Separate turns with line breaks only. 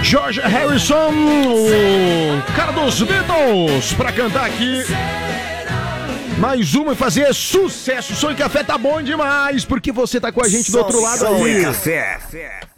George Harrison, o cara dos Beatles, pra cantar aqui mais uma e fazer sucesso. Som e Café tá bom demais, porque você tá com a gente do outro lado
Som
aí.
e Café.